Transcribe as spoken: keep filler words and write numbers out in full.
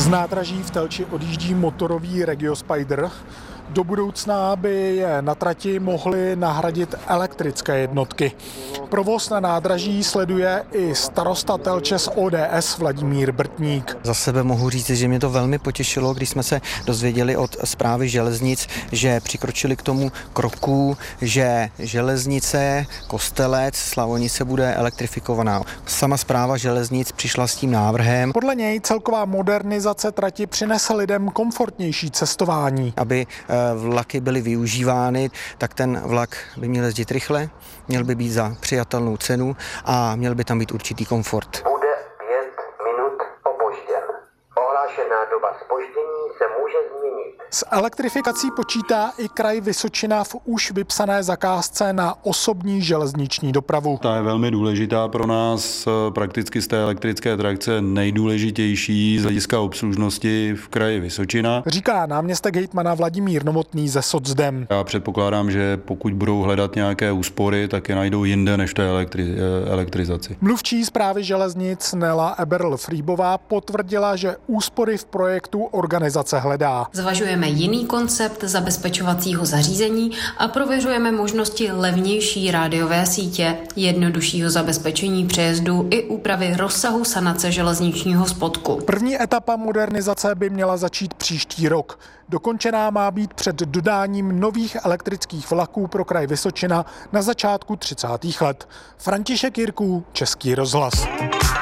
Z nádraží v Telči odjíždí motorový Regiospider. Do budoucna by je na trati mohly nahradit elektrické jednotky. Provoz na nádraží sleduje i starosta Telče z O D S Vladimír Brtník. Za sebe mohu říct, že mě to velmi potěšilo, když jsme se dozvěděli od Správy železnic, že přikročili k tomu kroku, že železnice Kostelec Slavonice bude elektrifikovaná. Sama Správa železnic přišla s tím návrhem. Podle něj celková modernizace trati přinese lidem komfortnější cestování. Aby vlaky byly využívány, tak ten vlak by měl jezdit rychle, měl by být za přijatelnou cenu a měl by tam být určitý komfort. Bude pět minut opožděn. Ohlášená doba zpoždění se může změnit. S elektrifikací počítá i kraj Vysočina v už vypsané zakázce na osobní železniční dopravu. Ta je velmi důležitá pro nás, prakticky z té elektrické trakce nejdůležitější z hlediska obslužnosti v kraji Vysočina. Říká náměstek hejtmana Vladimír Novotný ze Socdem. Já předpokládám, že pokud budou hledat nějaké úspory, tak je najdou jinde než té elektri- elektrizaci. Mluvčí Správy železnic Nela Eberl-Frýbová potvrdila, že úspory v projektu organizace hledá. Zvažujeme jiný koncept zabezpečovacího zařízení a prověřujeme možnosti levnější rádiové sítě, jednoduššího zabezpečení přejezdu i úpravy rozsahu sanace železničního spodku. První etapa modernizace by měla začít příští rok. Dokončená má být před dodáním nových elektrických vlaků pro kraj Vysočina na začátku třicátých let. František Jirků, Český rozhlas.